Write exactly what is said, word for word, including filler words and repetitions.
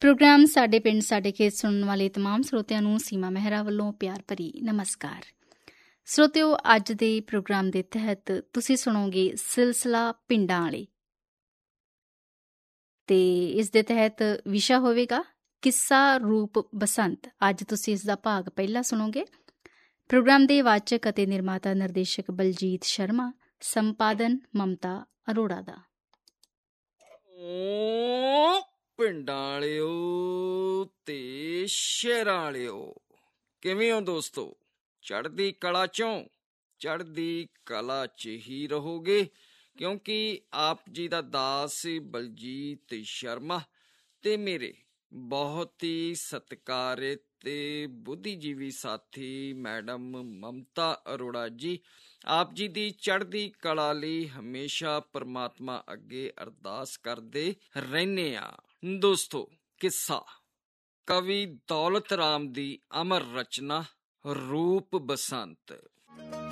Programme ਸਾਡੇ ਪਿੰਡ ਸਾਡੇ ਖੇਤ ਸੁਣਨ ਵਾਲੇ ਤਮਾਮ ਸਰੋਤਿਆਂ ਨੂੰ ਸੀਮਾ ਮਹਿਰਾ ਵੱਲੋਂ ਪਿਆਰ ਭਰੀ ਨਮਸਕਾਰ। ਸਰੋਤਿਓ, ਅੱਜ ਦੇ ਪ੍ਰੋਗਰਾਮ ਦੇ ਤਹਿਤ ਤੁਸੀਂ ਸੁਣੋਗੇ ਸਿਲਸਿਲਾ ਪਿੰਡਾਂ ਵਾਲੇ, ਤੇ ਇਸ ਦੇ ਤਹਿਤ ਵਿਸ਼ਾ ਹੋਵੇਗਾ ਕਿੱਸਾ ਰੂਪ ਬਸੰਤ। ਅੱਜ ਤੁਸੀਂ ਇਸ ਦਾ ਭਾਗ ਪਹਿਲਾ ਸੁਣੋਗੇ। ਪ੍ਰੋਗਰਾਮ ਦੇ ਵਾਚਕ ਅਤੇ ਨਿਰਮਾਤਾ ਨਿਰਦੇਸ਼ਕ ਬਲਜੀਤ ਸ਼ਰਮਾ, ਸੰਪਾਦਨ ਮਮਤਾ ਅਰੋੜਾ ਦਾ। ਪਿੰਡਾਂ ਵਾਲਿਓ ਤੇ ਸ਼ਹਿਰਾਂ ਵਾਲਿਓ, ਕਿਵੇਂ ਹੋ ਦੋਸਤੋ? ਚੜ੍ਹਦੀ ਕਲਾ ਚੋਂ ਚੜ੍ਹਦੀ ਕਲਾ 'ਚ ਹੀ ਰਹੋਗੇ, ਕਿਉਂਕਿ ਆਪ ਜੀ ਦਾ ਦਾਸ ਬਲਜੀਤ ਸ਼ਰਮਾ ਤੇ ਮੇਰੇ ਬਹੁਤ ਹੀ ਸਤਿਕਾਰਿਤ ਤੇ ਬੁੱਧੀਜੀਵੀ ਸਾਥੀ ਮੈਡਮ ਮਮਤਾ ਅਰੋੜਾ ਜੀ ਆਪ ਜੀ ਦੀ ਚੜ੍ਹਦੀ ਕਲਾ ਲਈ ਹਮੇਸ਼ਾ ਪਰਮਾਤਮਾ ਅੱਗੇ ਅਰਦਾਸ ਕਰਦੇ ਰਹਿੰਦੇ ਆ। ਦੋਸਤੋ, ਕਿੱਸਾ ਕਵੀ ਦੌਲਤ ਰਾਮ ਦੀ ਅਮਰ ਰਚਨਾ ਰੂਪ ਬਸੰਤ।